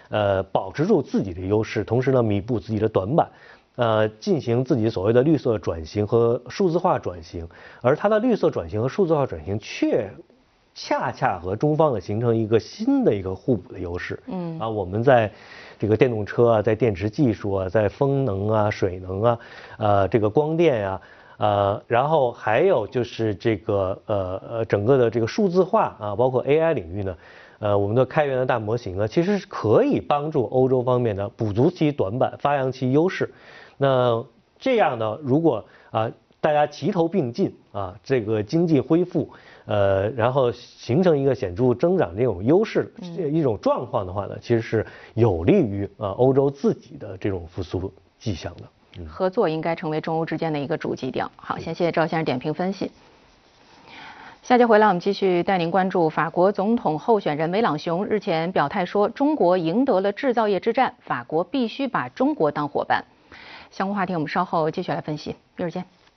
保持住自己的优势，同时呢弥补自己的短板。进行自己所谓的绿色转型和数字化转型，而它的绿色转型和数字化转型恰恰和中方呢形成一个新的一个互补的优势。我们在这个电动车啊，在电池技术啊，在风能啊、水能啊，这个光电呀，然后还有就是这个整个的这个数字化啊，包括 AI 领域呢。我们的开源的大模型呢，其实是可以帮助欧洲方面呢补足其短板，发扬其优势。那这样呢，如果大家齐头并进这个经济恢复，然后形成一个显著增长这种优势一种状况的话呢，其实是有利于欧洲自己的这种复苏迹象的。 合作应该成为中欧之间的一个主基调。好，谢谢赵先生点评分析。下节回来，我们继续带您关注法国总统候选人梅朗雄日前表态说，中国赢得了制造业之战，法国必须把中国当伙伴。相关话题我们稍后继续来分析，一会儿见。